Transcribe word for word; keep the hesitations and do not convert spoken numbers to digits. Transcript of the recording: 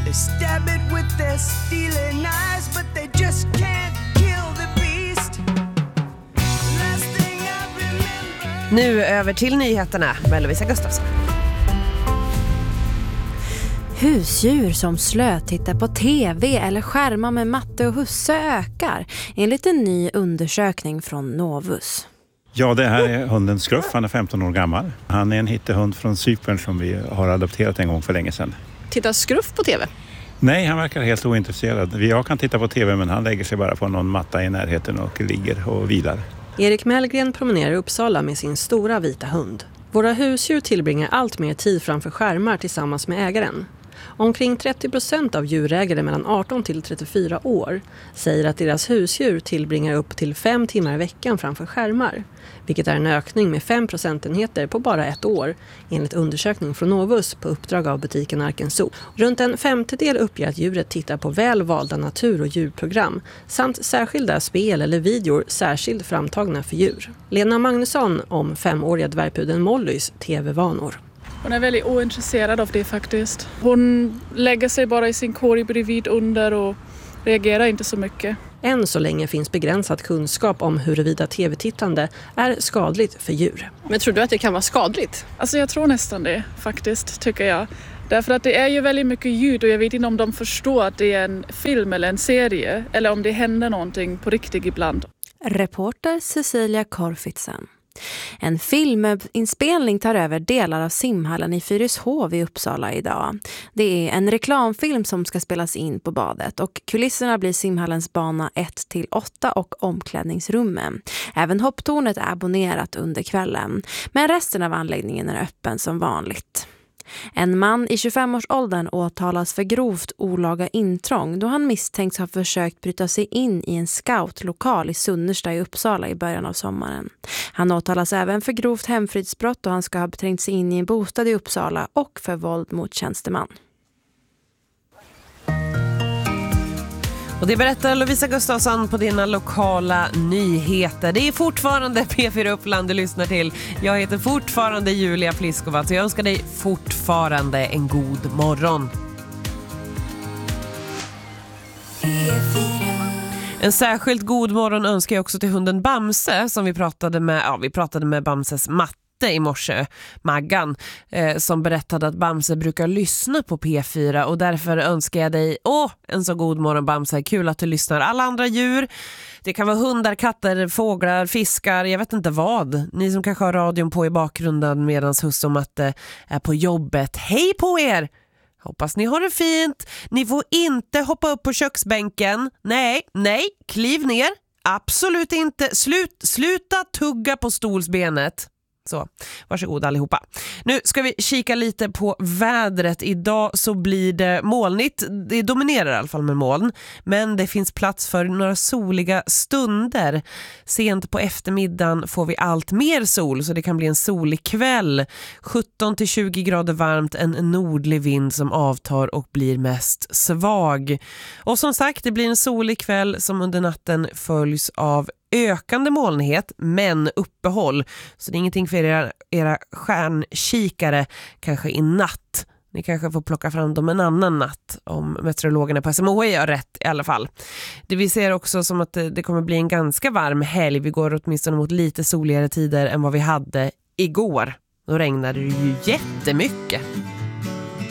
They stab it with their stealing eyes, but they just can't kill the beast. Last thing I remember. Nu över till nyheterna med Lovisa Gustafsson. Husdjur som slötittar på tv eller skärmar med matte och husse ökar enligt en ny undersökning från Novus. Ja, det här är hunden Skruff. Han är femton år gammal. Han är en hittehund från Cypern som vi har adopterat en gång för länge sedan. Tittar Skruff på tv? Nej, han verkar helt ointresserad. Jag kan titta på tv men han lägger sig bara på någon matta i närheten och ligger och vilar. Erik Mellgren promenerar i Uppsala med sin stora vita hund. Våra husdjur tillbringar allt mer tid framför skärmar tillsammans med ägaren. Omkring trettio procent av djurägare mellan arton till trettiofyra år säger att deras husdjur tillbringar upp till fem timmar i veckan framför skärmar, vilket är en ökning med fem procentenheter på bara ett år, enligt undersökning från Novus på uppdrag av butiken Arken Zoo. Runt en femtedel uppger att djuret tittar på välvalda natur- och djurprogram samt särskilda spel eller videor särskilt framtagna för djur. Lena Magnusson om femåriga dvärgpudeln Mollys tv-vanor. Hon är väldigt ointresserad av det faktiskt. Hon lägger sig bara i sin korg bredvid under och reagerar inte så mycket. Än så länge finns begränsad kunskap om huruvida tv-tittande är skadligt för djur. Men tror du att det kan vara skadligt? Alltså jag tror nästan det faktiskt, tycker jag. Därför att det är ju väldigt mycket ljud och jag vet inte om de förstår att det är en film eller en serie. Eller om det händer någonting på riktigt ibland. Reporter Cecilia Korfitsen. En filminspelning tar över delar av simhallen i Fyrishov i Uppsala idag. Det är en reklamfilm som ska spelas in på badet och kulisserna blir simhallens bana ett till åtta och omklädningsrummen. Även hopptornet är abonnerat under kvällen, men resten av anläggningen är öppen som vanligt. En man i tjugofem-årsåldern åtalas för grovt olaga intrång då han misstänks ha försökt bryta sig in i en scoutlokal i Sunnersta i Uppsala i början av sommaren. Han åtalas även för grovt hemfridsbrott och han ska ha beträngt sig in i en bostad i Uppsala och för våld mot tjänsteman. Och det berättar Lovisa Gustafsson på dina lokala nyheter. Det är fortfarande P fyra Uppland du lyssnar till. Jag heter fortfarande Julia Pliskova och jag önskar dig fortfarande en god morgon. En särskilt god morgon önskar jag också till hunden Bamse som vi pratade med, ja, vi pratade med Bamses matte i morse, Maggan, eh, som berättade att Bamse brukar lyssna på P fyra och därför önskar jag dig åh, en så god morgon Bamse, kul att du lyssnar. Alla andra djur, det kan vara hundar, katter, fåglar, fiskar, jag vet inte vad. Ni som kanske har radion på i bakgrunden medan husse och matte är på jobbet. Hej på er! Hoppas ni har det fint. Ni får inte hoppa upp på köksbänken. Nej, nej, kliv ner. Absolut inte. Slut, sluta tugga på stolsbenet. Så, varsågod allihopa. Nu ska vi kika lite på vädret. Idag så blir det molnigt. Det dominerar i alla fall med moln. Men det finns plats för några soliga stunder. Sent på eftermiddagen får vi allt mer sol så det kan bli en solig kväll. sjutton till tjugo grader varmt, en nordlig vind som avtar och blir mest svag. Och som sagt, det blir en solig kväll som under natten följs av ökande molnighet men uppehåll. Så det är ingenting för era, era stjärnkikare kanske i natt. Ni kanske får plocka fram dem en annan natt om meteorologerna på S M H I gör rätt i alla fall. Det vi ser också som att det, det kommer bli en ganska varm helg. Vi går åtminstone mot lite soligare tider än vad vi hade igår. Då regnade det ju jättemycket.